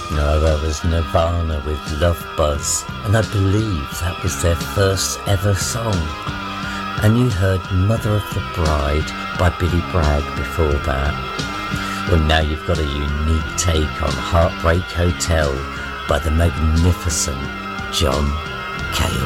No, that was Nirvana with Love Buzz, and I believe that was their first ever song. And you heard Mother of the Bride by Billy Bragg before that. Well, now you've got a unique take on Heartbreak Hotel by the magnificent John Cale.